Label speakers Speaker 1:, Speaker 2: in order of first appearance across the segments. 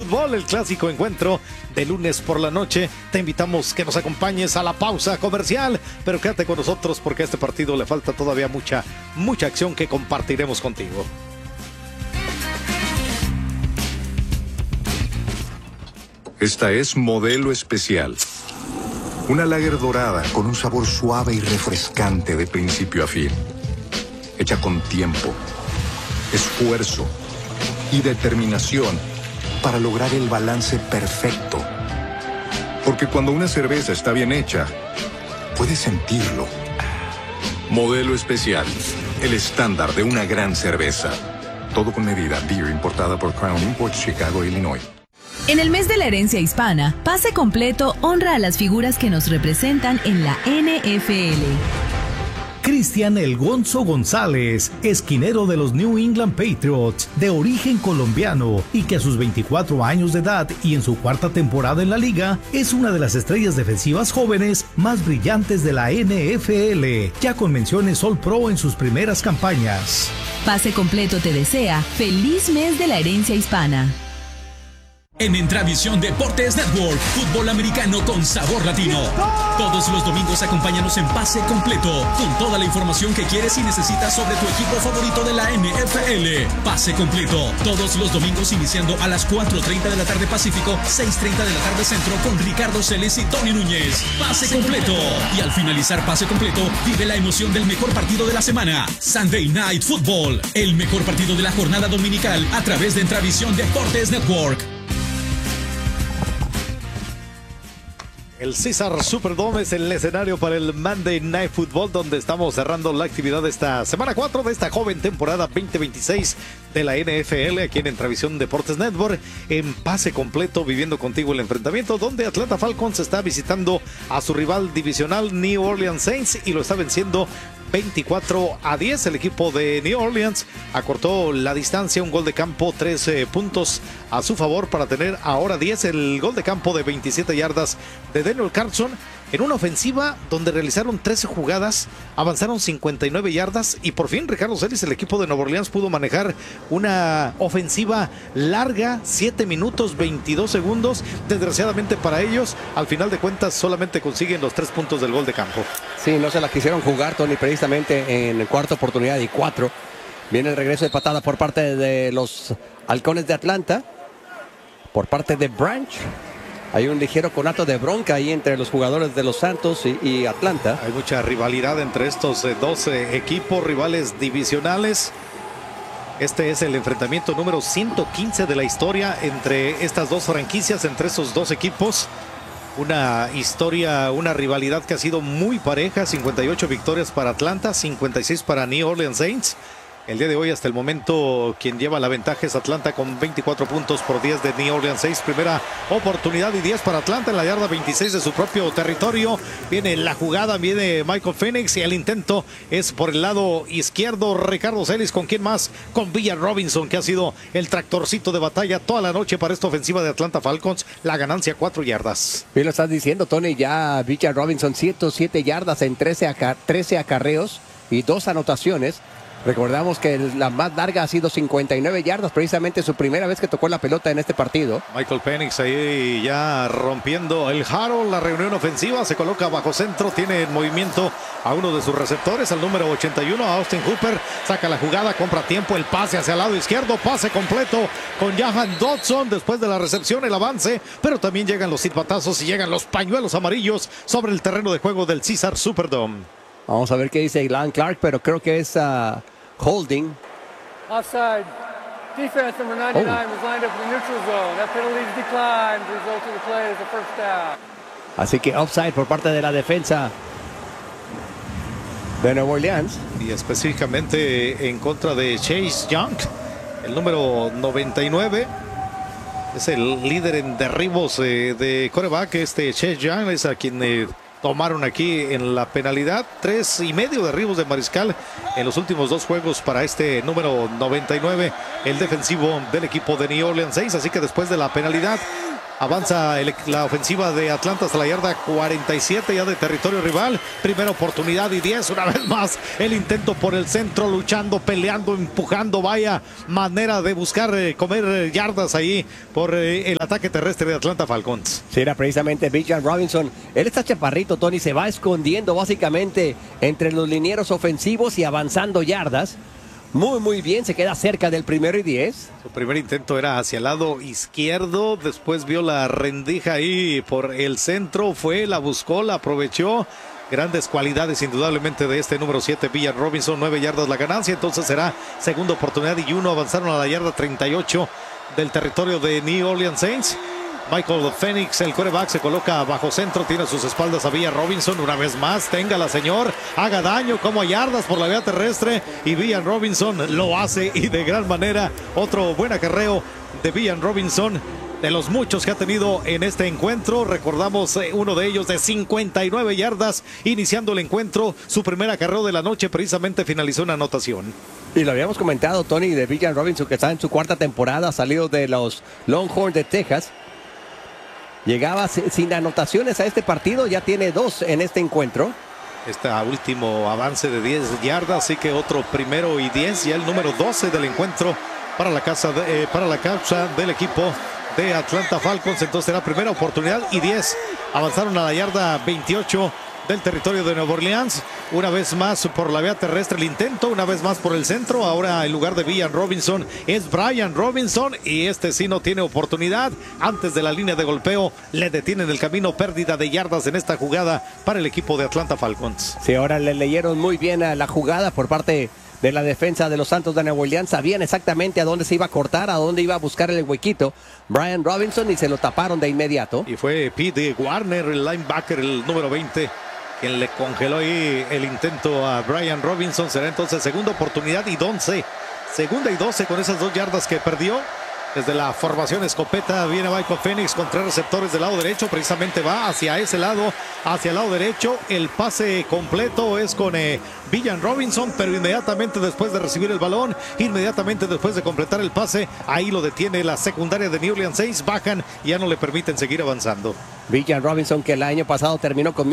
Speaker 1: Fútbol, el clásico encuentro de lunes por la noche. Te invitamos que nos acompañes a la pausa comercial, pero quédate con nosotros porque a este partido le falta todavía mucha acción que compartiremos contigo.
Speaker 2: Esta es Modelo Especial. Una lager dorada con un sabor suave y refrescante de principio a fin. Hecha con tiempo, esfuerzo y determinación para lograr el balance perfecto. Porque cuando una cerveza está bien hecha, puedes sentirlo. Modelo Especial, el estándar de una gran cerveza. Todo con medida. Beer importada por Crown Imports, Chicago, Illinois.
Speaker 3: En el mes de la herencia hispana, Pase Completo honra a las figuras que nos representan en la NFL.
Speaker 4: Cristian El Gonzo González, esquinero de los New England Patriots, de origen colombiano y que a sus 24 años de edad y en su cuarta temporada en la liga, es una de las estrellas defensivas jóvenes más brillantes de la NFL, ya con menciones All Pro en sus primeras campañas.
Speaker 3: Pase Completo te desea feliz mes de la herencia hispana.
Speaker 5: En Entravisión Deportes Network, fútbol americano con sabor latino. Todos los domingos acompáñanos en Pase Completo, con toda la información que quieres y necesitas sobre tu equipo favorito de la NFL. Pase Completo, todos los domingos iniciando a las 4:30 de la tarde Pacífico, 6:30 de la tarde Centro, con Ricardo Celes y Tony Núñez. Pase Completo. Y al finalizar Pase Completo, vive la emoción del mejor partido de la semana. Sunday Night Football, el mejor partido de la jornada dominical a través de Entravisión Deportes Network.
Speaker 1: El Caesars Superdome es el escenario para el Monday Night Football, donde estamos cerrando la actividad de esta semana 4 de esta joven temporada 2026 de la NFL, aquí en Entravisión Deportes Network, en Pase Completo, viviendo contigo el enfrentamiento, donde Atlanta Falcons está visitando a su rival divisional New Orleans Saints y lo está venciendo 24-10. El equipo de New Orleans acortó la distancia, un gol de campo, 13 puntos a su favor para tener ahora 10. El gol de campo de 27 yardas de Daniel Carlson en una ofensiva donde realizaron 13 jugadas, avanzaron 59 yardas y por fin Ricardo Celis, el equipo de Nueva Orleans, pudo manejar una ofensiva larga, 7 minutos 22 segundos. Desgraciadamente para ellos, al final de cuentas solamente consiguen los 3 puntos del gol de campo.
Speaker 6: Sí, no se la quisieron jugar, Tony, precisamente en cuarta oportunidad y 4. Viene el regreso de patada por parte de los Halcones de Atlanta, por parte de Branch. Hay un ligero conato de bronca ahí entre los jugadores de los Santos y Atlanta.
Speaker 1: Hay mucha rivalidad entre estos dos equipos, rivales divisionales. Este es el enfrentamiento número 115 de la historia entre estas dos franquicias, entre estos dos equipos. Una historia, una rivalidad que ha sido muy pareja. 58 victorias para Atlanta, 56 para New Orleans Saints. El día de hoy, hasta el momento, quien lleva la ventaja es Atlanta con 24 puntos por 10 de New Orleans Saints. Primera oportunidad y 10 para Atlanta en la yarda 26 de su propio territorio. Viene la jugada, viene Michael Penix y el intento es por el lado izquierdo. Ricardo Celis, ¿con quién más? Con Villar Robinson, que ha sido el tractorcito de batalla toda la noche para esta ofensiva de Atlanta Falcons. La ganancia, 4 yardas.
Speaker 6: Bien lo estás diciendo, Tony. Ya Villar Robinson, 107 yardas en 13 acarreos y 2 anotaciones. Recordamos que la más larga ha sido 59 yardas, precisamente su primera vez que tocó la pelota en este partido.
Speaker 1: Michael Penix ahí ya rompiendo el Harold, la reunión ofensiva, se coloca bajo centro, tiene en movimiento a uno de sus receptores, al número 81, a Austin Hooper, saca la jugada, compra tiempo, el pase hacia el lado izquierdo, pase completo con Jahan Dodson, después de la recepción, el avance, pero también llegan los silbatazos y llegan los pañuelos amarillos sobre el terreno de juego del Caesars Superdome.
Speaker 6: Vamos a ver qué dice Ilan Clark, pero creo que es holding.
Speaker 7: Offside. Defense number 99 was lined up in the neutral zone. That penalty is declined. The result of the play is a first down.
Speaker 6: Así que offside por parte de la defensa de Nueva Orleans.
Speaker 1: Y específicamente en contra de Chase Young, el número 99. Es el líder en derribos de quarterback. Chase Young es a quien tomaron aquí en la penalidad. 3.5 derribos de mariscal en los últimos 2 juegos para este número 99, el defensivo del equipo de New Orleans Saints. Así que después de la penalidad Avanza la ofensiva de Atlanta hasta la yarda 47 ya de territorio rival. Primera oportunidad y 10. Una vez más el intento por el centro, luchando, peleando, empujando. Vaya manera de buscar comer yardas ahí por el ataque terrestre de Atlanta Falcons.
Speaker 6: Sí, era precisamente Bijan Robinson. Él está chaparrito, Tony, se va escondiendo básicamente entre los linieros ofensivos y avanzando yardas. Muy bien, se queda cerca del 1º y 10.
Speaker 1: Su primer intento era hacia el lado izquierdo, después vio la rendija ahí por el centro, fue, la buscó, la aprovechó. Grandes cualidades indudablemente de este número 7, Bijan Robinson, 9 yardas la ganancia, entonces será segunda oportunidad y 1, avanzaron a la yarda 38 del territorio de New Orleans Saints. Michael Penix, el quarterback, se coloca bajo centro, tiene a sus espaldas a Bijan Robinson, una vez más, téngala señor, haga daño como a yardas por la vía terrestre y Bijan Robinson lo hace y de gran manera. Otro buen acarreo de Bijan Robinson, de los muchos que ha tenido en este encuentro. Recordamos uno de ellos de 59 yardas iniciando el encuentro, su primer acarreo de la noche precisamente finalizó una anotación.
Speaker 6: Y lo habíamos comentado, Tony, de Bijan Robinson, que está en su 4ª temporada, salido de los Longhorns de Texas. Llegaba sin anotaciones a este partido, ya tiene 2 en este encuentro.
Speaker 1: Este último avance de 10 yardas, así que otro 1º y 10, ya el número 12 del encuentro para la causa del equipo de Atlanta Falcons. Entonces será primera oportunidad y 10. Avanzaron a la yarda 28 del territorio de Nueva Orleans. Una vez más por la vía terrestre el intento, una vez más por el centro. Ahora en lugar de Bijan Robinson es Brian Robinson y este sí no tiene oportunidad. Antes de la línea de golpeo le detienen el camino, pérdida de yardas en esta jugada para el equipo de Atlanta Falcons.
Speaker 6: Sí, ahora le leyeron muy bien a la jugada por parte de la defensa de los Santos de Nueva Orleans. Sabían exactamente a dónde se iba a cortar, a dónde iba a buscar el huequito Brian Robinson y se lo taparon de inmediato.
Speaker 1: Y fue Pete Warner, el linebacker, el número 20, quien le congeló ahí el intento a Brian Robinson. Será entonces segunda oportunidad y 12. Segunda y 12 con esas 2 yardas que perdió. Desde la formación escopeta viene Michael Penix con 3 receptores del lado derecho. Precisamente va hacia ese lado, hacia el lado derecho. El pase completo es con Bijan Robinson, pero inmediatamente después de recibir el balón, inmediatamente después de completar el pase, ahí lo detiene la secundaria de New Orleans Saints. Bajan y ya no le permiten seguir avanzando.
Speaker 6: Bijan Robinson, que el año pasado terminó con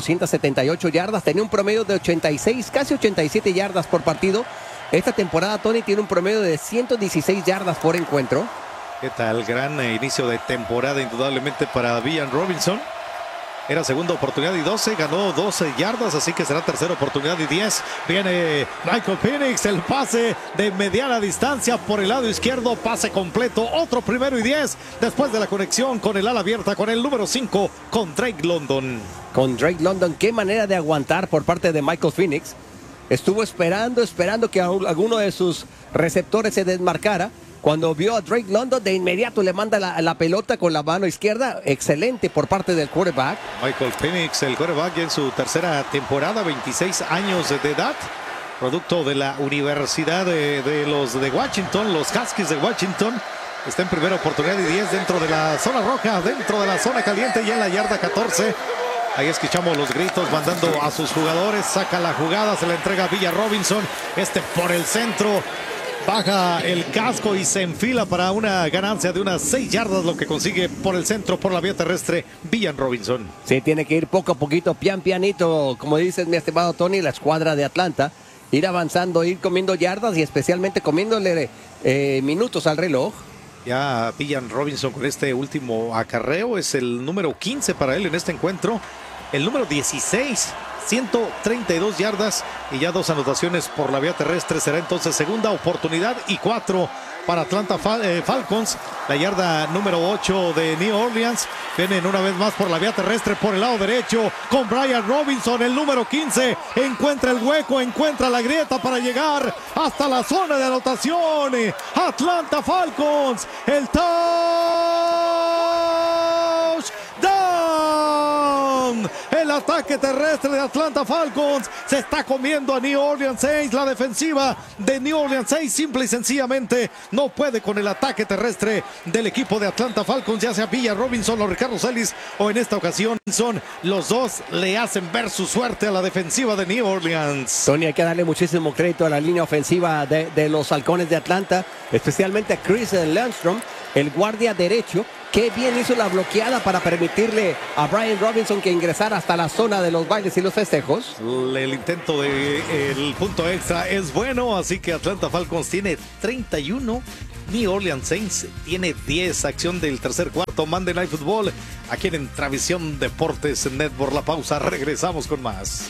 Speaker 6: 1,478 yardas, tenía un promedio de 86, casi 87 yardas por partido. Esta temporada, Tony, tiene un promedio de 116 yardas por encuentro.
Speaker 1: ¿Qué tal? Gran inicio de temporada indudablemente para Bijan Robinson. Era segunda oportunidad y 12, ganó 12 yardas, así que será tercera oportunidad y 10. Viene Michael Penix, el pase de mediana distancia por el lado izquierdo, pase completo, otro 1º y 10, después de la conexión con el ala abierta, con el número 5, con Drake London.
Speaker 6: Con Drake London, qué manera de aguantar por parte de Michael Penix. Estuvo esperando que alguno de sus receptores se desmarcara. Cuando vio a Drake London, de inmediato le manda la pelota con la mano izquierda. Excelente por parte del quarterback.
Speaker 1: Michael Penix, el quarterback, en su tercera temporada, 26 años de edad. Producto de la Universidad de los de Washington, los Huskies de Washington. Está en primera oportunidad y 10 dentro de la zona roja, dentro de la zona caliente y en la yarda 14. Ahí escuchamos los gritos mandando a sus jugadores. Saca la jugada, se la entrega a Bijan Robinson. Por el centro. Baja el casco y se enfila para una ganancia de unas 6 yardas, lo que consigue por el centro, por la vía terrestre, Bijan Robinson.
Speaker 6: Sí, tiene que ir poco a poquito, pianito, como dices, mi estimado Tony, la escuadra de Atlanta. Ir avanzando, ir comiendo yardas y especialmente comiéndole minutos al reloj.
Speaker 1: Ya Bijan Robinson con este último acarreo es el número 15 para él en este encuentro. El número 16, 132 yardas y ya 2 anotaciones por la vía terrestre. Será entonces segunda oportunidad y 4 para Atlanta Falcons. La yarda número 8 de New Orleans. Vienen una vez más por la vía terrestre por el lado derecho con Brian Robinson, el número 15. Encuentra el hueco, encuentra la grieta para llegar hasta la zona de anotación. Atlanta Falcons, el touchdown. El ataque terrestre de Atlanta Falcons se está comiendo a New Orleans Saints. La defensiva de New Orleans Saints simple y sencillamente no puede con el ataque terrestre del equipo de Atlanta Falcons, ya sea Bijan Robinson o Ricardo Celis, o en esta ocasión los dos le hacen ver su suerte a la defensiva de New Orleans.
Speaker 6: Tony, hay que darle muchísimo crédito a la línea ofensiva de los Halcones de Atlanta, especialmente a Chris Lundstrom, el guardia derecho, Qué bien hizo la bloqueada para permitirle a Brian Robinson que ingresara hasta la zona de los bailes y los festejos.
Speaker 1: El intento del punto extra es bueno, así que Atlanta Falcons tiene 31. New Orleans Saints tiene 10. Acción del tercer cuarto, Monday Night Football, aquí en Travisión Deportes Network. La pausa, regresamos con más.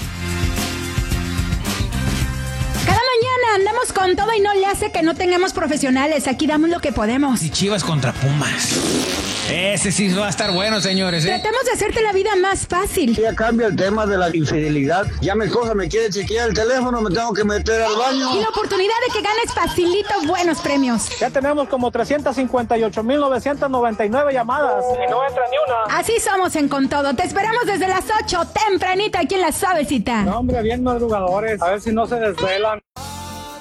Speaker 8: Cada mañana andamos con todo y no le hace que no tengamos profesionales. Aquí damos lo que podemos.
Speaker 9: Y Chivas contra Pumas. Ese sí va a estar bueno, señores.
Speaker 8: Tratamos de hacerte la vida más fácil.
Speaker 10: Ya cambia el tema de la infidelidad. Ya mi esposa me quiere chequear el teléfono, me tengo que meter al baño.
Speaker 8: Y la oportunidad de que ganes facilito buenos premios.
Speaker 11: Ya tenemos como 358,999 llamadas y no entra ni una.
Speaker 8: Así somos en Con Todo. Te esperamos desde las 8 tempranito aquí en La Suavecita.
Speaker 11: No, hombre, bien madrugadores. A ver si no se desvelan.